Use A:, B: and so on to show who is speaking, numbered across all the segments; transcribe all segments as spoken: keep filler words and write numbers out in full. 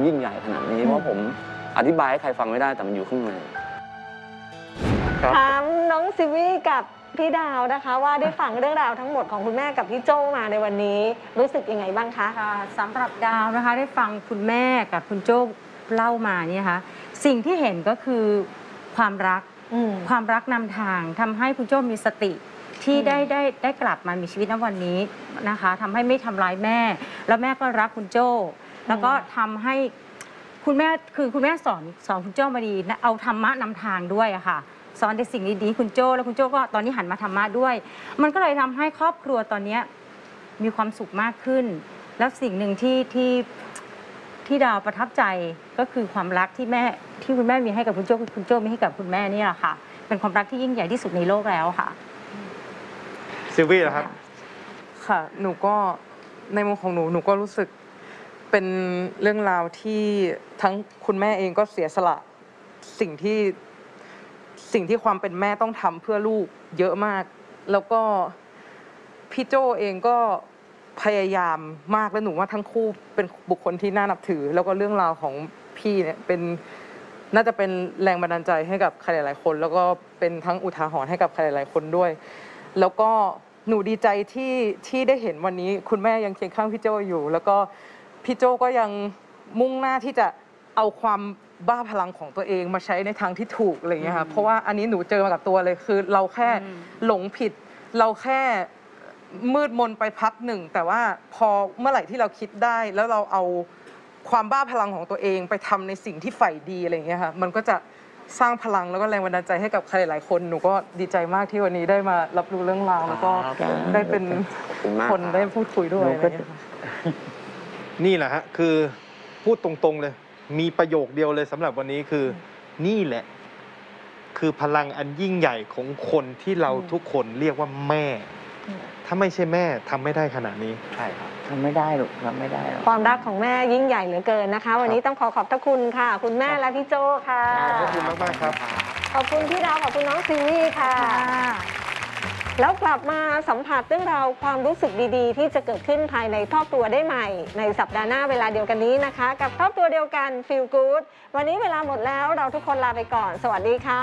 A: ยิ่งใหญ่ขนาดนี้เพราะผมอธิบายให้ใครฟังไม่ได้แต่มันอยู่ข้างใน
B: ถามน้องซิวี่กับพี่ดาวนะคะว่าได้ฟังเรื่องราวทั้งหมดของคุณแม่กับพี่โจ้มาในวันนี้รู้สึกยังไงบ้างคะ
C: สำหรับดาวนะคะได้ฟังคุณแม่กับคุณโจ้เล่ามาเนี่ยค่ะสิ่งที่เห็นก็คือความรักความรักนำทางทำให้คุณโจ้มีสติที่ได้ได้ได้กลับมามีชีวิตณวันนี้นะคะทำให้ไม่ทำร้ายแม่แล้วแม่ก็รักคุณโจ้แล้วก็ทำให้คุณแม่คือคุณแม่สอนสอนคุณโจ้มาดีเอาธรรมะนำทางด้วยอะค่ะสอนในสิ่งดีๆคุณโจ้แล้วคุณโจ้ก็ตอนนี้หันมาธรรมะด้วยมันก็เลยทำให้ครอบครัวตอนนี้มีความสุขมากขึ้นแล้วสิ่งหนึ่งที่ที่ที่ดาวประทับใจก็คือความรักที่แม่ที่คุณแม่มีให้กับคุณโจ้คุณโจ้มีให้กับคุณแม่นี่แหละค่ะเป็นความรักที่ยิ่งใหญ่ที่สุดในโลกแล้วค่ะ
D: ซิลวี่เหรอครับ
E: ค่ะหนูก็ในมุมของหนูหนูก็รู้สึกเป็นเรื่องราวที่ทั้งคุณแม่เองก็เสียสละสิ่งที่สิ่งที่ความเป็นแม่ต้องทำเพื่อลูกเยอะมากแล้วก็พี่โจเองก็พยายามมากและหนูว่าทั้งคู่เป็นบุคคลที่น่านับถือแล้วก็เรื่องราวของพี่เนี่ยเป็นน่าจะเป็นแรงบันดาลใจให้กับใครหลายๆคนแล้วก็เป็นทั้งอุทาหรณ์ให้กับใครหลายๆคนด้วยแล้วก็หนูดีใจที่ที่ได้เห็นวันนี้คุณแม่ยังเคียงข้างพี่โจอยู่แล้วก็พี่โจก็ยังมุ่งหน้าที่จะเอาความบ้าพลังของตัวเองมาใช้ในทางที่ถูกอะไรอย่างเงี้ยค่ะเพราะว่าอันนี้หนูเจอมากับตัวเลยคือเราแค่หลงผิดเราแค่มืดมนไปพักหนึ่งแต่ว่าพอเมื่อไหร่ที่เราคิดได้แล้วเราเอาความบ้าพลังของตัวเองไปทำในสิ่งที่ใฝ่ดีอะไรอย่างเงี้ยค่ะมันก็จะสร้างพลังแล้วก็แรงบันดาลใจให้กับใครหลายคนหนูก็ดีใจมากที่วันนี้ได้มารับรู้เรื่องราวแล้วก็ได้เป็นคนได้พูดคุยด้วยอะไรอย่างเงี้ย
D: นี่แหละฮะคือพูดตรงๆเลยมีประโยคเดียวเลยสำหรับวันนี้คือนี่แหละคือพลังอันยิ่งใหญ่ของคนที่เราทุกคนเรียกว่าแม่ถ้าไม่ใช่แม่ทำไม่ได้ขนาดนี้
A: ใช่ครับ
F: ทำไม่ได้หรอกทำไม่ได้หรอก
B: ความรักของแม่ยิ่งใหญ่เหลือเกินนะคะวันนี้ต้องขอขอบพระคุณค่ะคุณแม่และพี่โจค่ะ
D: ขอบคุณมากๆครับ
B: ขอบคุณพี่ดาวขอบคุณน้องซิวี่ค่ะแล้วกลับมาสัมผัสเรื่องราวความรู้สึกดีๆที่จะเกิดขึ้นภายในครอบครัวได้ใหม่ในสัปดาห์หน้าเวลาเดียวกันนี้นะคะกับครอบครัวเดียวกัน Feel Good วันนี้เวลาหมดแล้วเราทุกคนลาไปก่อนสวัสดีค่ะ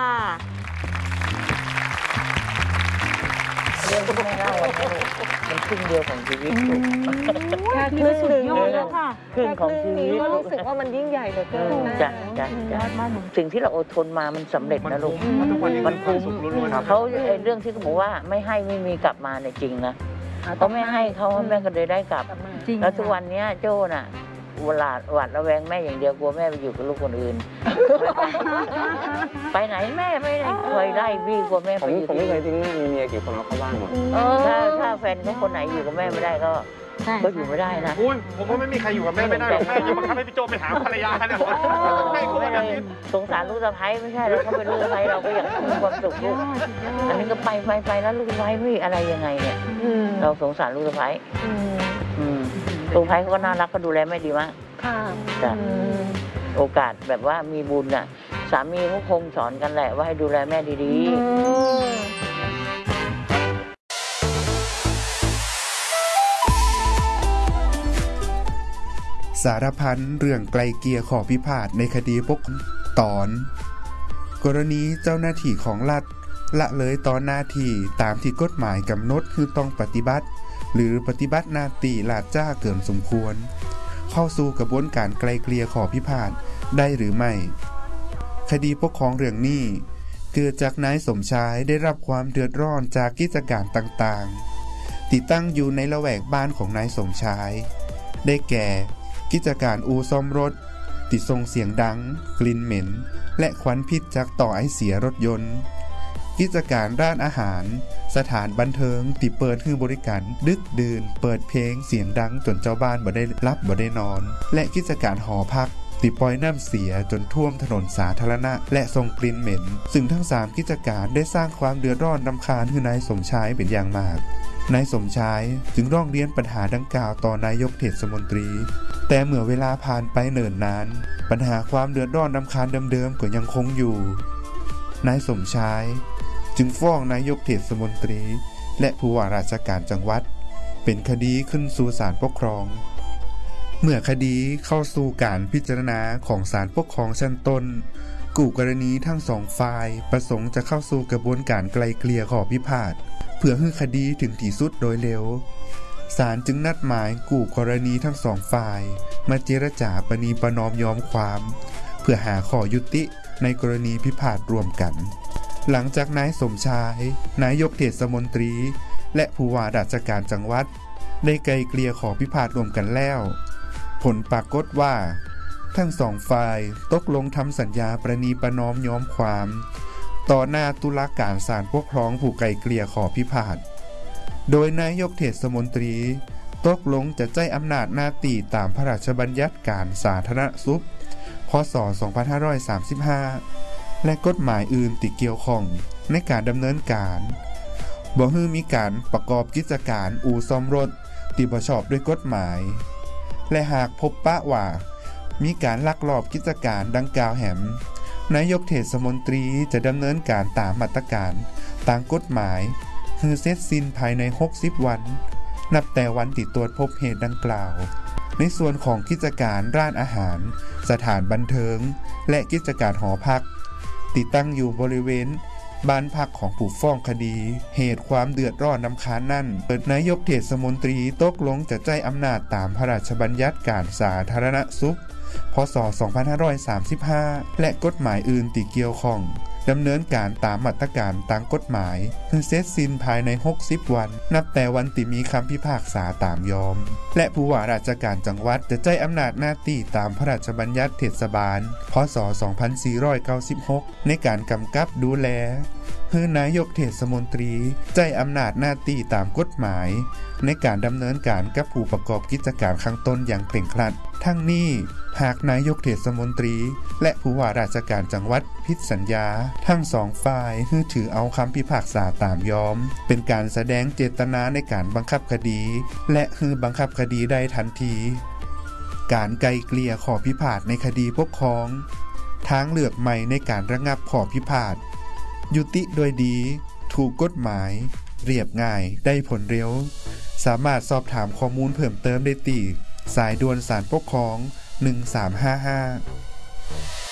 F: เรื่องที่ไม่เล่ามันครึ่งเดียวของชีวิตถูก
B: แค่ครึ่งหนึ่งแล้วค่ะ
F: ครึ่งของชีวิต
B: ก็รู้สึกว่ามันยิ่งใหญ่เหลือเกิน
F: จ้ะจ้ะจ้ะสิ่งที่เราอดทนมามันสำเร็จนะลูกมันคุ้มเขาเรื่องที่เขาบอกว่าไม่ให้ไม่มีกลับมาเนี่ยจริงนะเขาไม่ให้เขาแม่ก็เลยได้กลับแล้วทุกวันนี้โจ้น่ะเวลาหวาดระแวงแม่อย่างเดียวกลัวแม่ไปอยู่กับลูกคนอื่นไปไหนแม่ไม่ได้เคยไล่พี่กลัวแม่ไปอยู่
A: ผมไม่เคยทิ้งแม่มีเมียกี่คนแล้วเข้าบ้านหมด
F: ถ้าถ้าแฟนเขาคนไหนอยู่กับแม่ไม่ได้ก็ก็อยู่ไม่ได้นะ
D: อุ้ยผมว่าไม่มีใครอยู่กับแม่ไม่ได้หรอกแม่ยังบังคับให้พี่โจไปหาภรรยาเนี่ยไม่คุยกัน
F: สงสารลูกสะใภ้ไม่ใช่แล้วเขาเป็นลูกสะใภ้เราก็อยากมีความสุขลูกอันนี้ก็ไปไปไปแล้วลูกสะใภ้ไม่อะไรยังไงเนี่ยเราสงสารลูกสะใภ้ลูกสะใภ้เขาก็น่ารักก็ดูแลแม่ดีมากจ้ะโอกาสแบบว่ามีบุญน่ะสามีเขาคงสอนกันแหละว่าให้ดูแลแม่ดีๆ
G: สารพันเรื่องไกลเกลี่ยข้อพิพาทในคดีปกตอนกรณีเจ้าหน้าที่ของรัฐละเลยตอนหน้าที่ตามที่กฎหมายกำหนดคือต้องปฏิบัติหรือปฏิบัติหน้าที่ลาดจ้าเกินสมควรเข้าสู่กระบวนการไกลเกลี่ยข้อพิพาทได้หรือไม่คดีปกครองเรื่องนี้เกิดจากนายสมชายได้รับความเดือดร้อนจากกิจการต่างๆที่ตั้งอยู่ในละแวกบ้านของนายสมชายได้แก่กิจการอู่ซ่อมรถที่ส่งเสียงดังกลิ่นเหม็นและควันพิษจากต่อไอเสียรถยนต์กิจการร้านอาหารสถานบันเทิงที่เปิดให้บริการดึกดื่นเปิดเพลงเสียงดังจนเจ้าบ้านบ่ได้รับบ่ได้นอนและกิจการหอพักที่ปล่อยน้ำเสียจนท่วมถนนสาธารณะและส่งกลิ่นเหม็นซึ่งทั้งสามกิจการได้สร้างความเดือดร้อนรำคาญให้นายสมชายเป็นอย่างมากนายสมชายจึงร้องเรียนปัญหาดังกล่าวต่อนายกเทศมนตรีแต่เมื่อเวลาผ่านไปเนิ่นนานปัญหาความเดือดร้อนรำคาญเดิมๆก็ยังคงอยู่นายสมชายจึงฟ้องนายกเทศมนตรีและผู้ว่าราชการจังหวัดเป็นคดีขึ้นสู่ศาลปกครองเมื่อคดีเข้าสู่การพิจารณาของศาลปกครองชั้นต้นคู่กรณีทั้งสองฝ่ายประสงค์จะเข้าสู่กระบวนการไกลเกลี่ยข้อพิพาทเพื่อให้คดีถึงที่สุดโดยเร็วศาลจึงนัดหมายคู่กรณีทั้งสองฝ่ายมาเจรจาประนีประนอมยอมความเพื่อหาข้อยุติในกรณีพิพาทรวมกันหลังจากนายสมชายนายกเทศมนตรีและผู้ว่าราชการจังหวัดได้ไกลเกลี่ยข้อพิพาทรวมกันแล้วผลปรากฏว่าทั้งสองฝ่ายตกลงทำสัญญาประนีประนอมยอมความต่อหน้าตุลาการศาลปกครองผู้ไกลเกลี่ยข้อพิพาทโดยนายกเทศมนตรีตกลงจะใช้อำนาจหน้าที่ตามพระราชบัญญัติการสาธารณสุขพ.ศ. สองพันห้าร้อยสามสิบห้าและกฎหมายอื่นที่เกี่ยวข้องในการดำเนินการบ่ให้มีการประกอบกิจการอู่ซ่อมรถที่บ่ชอบด้วยกฎหมายและหากพบปะว่ามีการลักลอบกิจการดังกล่าวแหมนายกเทศมนตรีจะดำเนินการตามมาตรการตามกฎหมายคือเสร็จสิ้นภายในหกสิบวันนับแต่วันที่ตรวจพบเหตุดังกล่าวในส่วนของกิจการร้านอาหารสถานบันเทิงและกิจการหอพักติดตั้งอยู่บริเวณบ้านพักของผู้ฟ้องคดีเหตุความเดือดร้อนรำคาญนั่นเปิดนายกเทศมนตรีตกลงจะใช้อำนาจตามพระราชบัญญัติการสาธารณสุขพ.ศ. สองพันห้าร้อยสามสิบห้าและกฎหมายอื่นที่เกี่ยวข้องดำเนินการตามมาตรการตามกฎหมายคือเสร็จสิ้นภายในหกสิบวันนับแต่วันที่มีคำพิพากษาตามยอมและผู้ว่าราชการจังหวัดจะใช้อำนาจหน้าที่ตามพระราชบัญญัติเทศบาลพ.ศ. สองพันสี่ร้อยเก้าสิบหกในการกำกับดูแลให้นายกเทศมนตรีใช้อำนาจหน้าที่ตามกฎหมายในการดำเนินการกับผู้ประกอบกิจการข้างต้นอย่างเคร่งครัดทั้งนี้หากนายกเทศมนตรีและผู้ว่าราชการจังหวัดผิดสัญญาทั้งสองฝ่ายให้ถือเอาคำพิพากษาตามยอมเป็นการแสดงเจตนาในการบังคับคดีและให้บังคับคดีได้ทันทีการไกลเกลี่ยข้อพิพาทในคดีปกครองทางเลือกใหม่ในการระงับข้อพิพาทยุติโดยดีถูกกฎหมายเรียบง่ายได้ผลเร็วสามารถสอบถามข้อมูลเพิ่มเติมได้ที่สายด่วนศาลปกครองหนึ่งสามห้าห้า